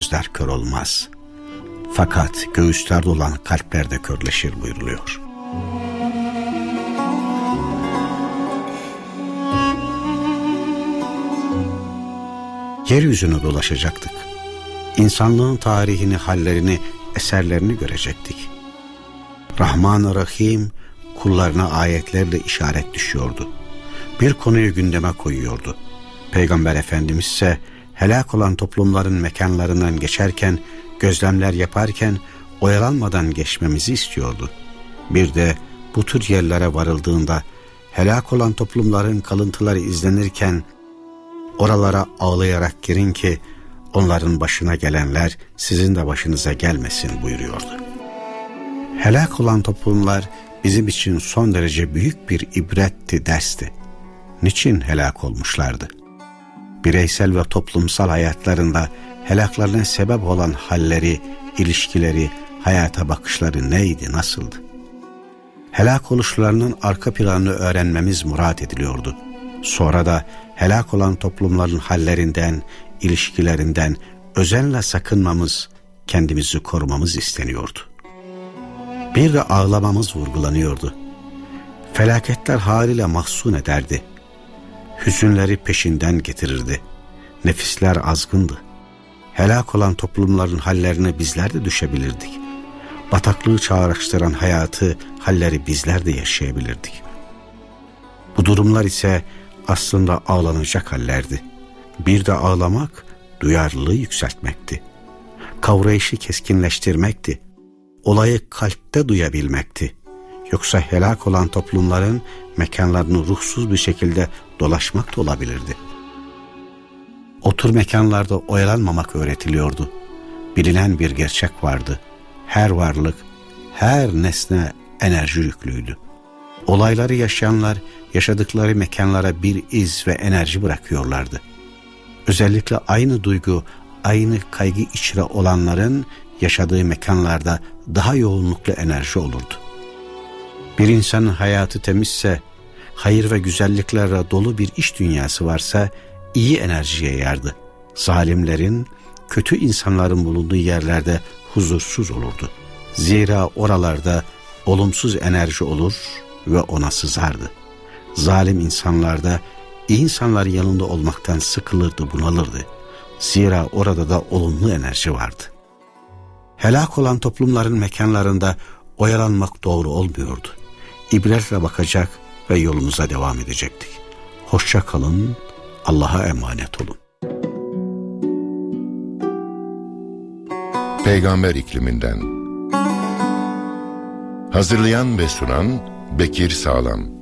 gözler kör olmaz. Fakat göğüslerde olan kalpler de körleşir buyuruluyor. Yeryüzünü dolaşacaktık. İnsanlığın tarihini, hallerini, eserlerini görecektik. Rahman-ı Rahim kullarına ayetlerle işaret düşüyordu. Bir konuyu gündeme koyuyordu. Peygamber Efendimiz ise helak olan toplumların mekanlarından geçerken, gözlemler yaparken oyalanmadan geçmemizi istiyordu. Bir de bu tür yerlere varıldığında helak olan toplumların kalıntıları izlenirken oralara ağlayarak girin ki onların başına gelenler sizin de başınıza gelmesin buyuruyordu. Helak olan toplumlar bizim için son derece büyük bir ibretti, dersti. Niçin helak olmuşlardı? Bireysel ve toplumsal hayatlarında helaklarına sebep olan halleri, ilişkileri, hayata bakışları neydi, nasıldı? Helak oluşlarının arka planını öğrenmemiz murat ediliyordu. Sonra da helak olan toplumların hallerinden, ilişkilerinden özenle sakınmamız, kendimizi korumamız isteniyordu. Bir de ağlamamız vurgulanıyordu. Felaketler haliyle mahzun ederdi. Hüzünleri peşinden getirirdi. Nefisler azgındı. Helak olan toplumların hallerine bizler de düşebilirdik. Bataklığı çağrıştıran hayatı, halleri bizler de yaşayabilirdik. Bu durumlar ise aslında ağlanacak hallerdi. Bir de ağlamak, duyarlılığı yükseltmekti. Kavrayışı keskinleştirmekti. Olayı kalpte duyabilmekti. Yoksa helak olan toplumların mekanlarını ruhsuz bir şekilde dolaşmak da olabilirdi. O tür mekanlarda oyalanmamak öğretiliyordu. Bilinen bir gerçek vardı. Her varlık, her nesne enerji yüklüydü. Olayları yaşayanlar yaşadıkları mekanlara bir iz ve enerji bırakıyorlardı. Özellikle aynı duygu, aynı kaygı içre olanların yaşadığı mekanlarda daha yoğunluklu enerji olurdu. Bir insanın hayatı temizse, hayır ve güzelliklerle dolu bir iç dünyası varsa iyi enerjiye yayardı. Zalimlerin, kötü insanların bulunduğu yerlerde huzursuz olurdu. Zira oralarda olumsuz enerji olur ve ona sızardı. Zalim insanlarda iyi insanların yanında olmaktan sıkılırdı, bunalırdı. Zira orada da olumlu enerji vardı. Helak olan toplumların mekanlarında oyalanmak doğru olmuyordu. İbretle bakacak ve yolumuza devam edecektik. Hoşça kalın, Allah'a emanet olun. Peygamber ikliminden. Hazırlayan ve sunan Bekir Sağlam.